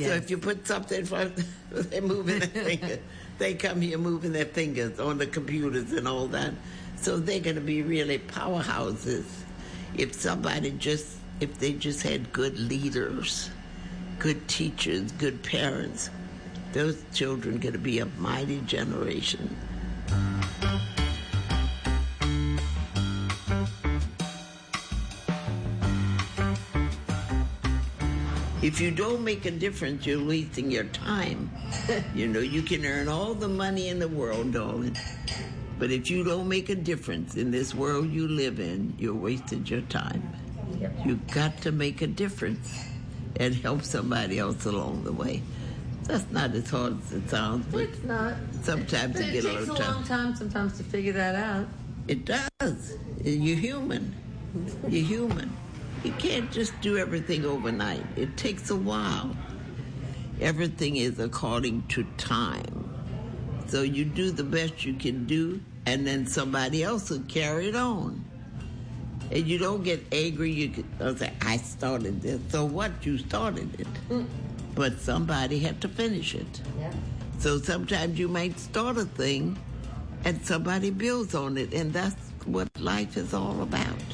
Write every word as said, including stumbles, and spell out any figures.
Yes. So if you put something in front, they're moving their finger. They come here moving their fingers on the computers and all that. So they're going to be really powerhouses if somebody just, if they just had good leaders, good teachers, good parents. Those children going to be a mighty generation. If you don't make a difference, you're wasting your time. You know, you can earn all the money in the world, darling. But if you don't make a difference in this world you live in, you're wasting your time. Yep. You've got to make a difference and help somebody else along the way. That's not as hard as it sounds, but it's not. Sometimes it, you get it a little tough. It takes a tough. long time sometimes to figure that out. It does. You're human. You're human. You can't just do everything overnight. It takes a while. Everything is according to time. So you do the best you can do, and then somebody else will carry it on. And you don't get angry. You can say, I started this. So what? You started it. Mm. But somebody had to finish it. Yeah. So sometimes you might start a thing, and somebody builds on it, and that's what life is all about.